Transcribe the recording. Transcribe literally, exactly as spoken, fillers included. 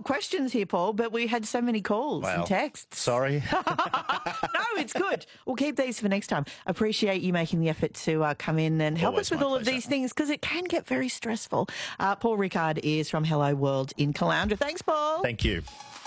questions here, Paul, but we had so many calls Well, and texts. Sorry. No, it's good. We'll keep these for next time. Appreciate you making the effort to uh, come in and help Always us with my all of pleasure. these things because it can get very stressful. Uh, Paul Rickard is from Hello World in Caloundra. Thanks, Paul. Thank you.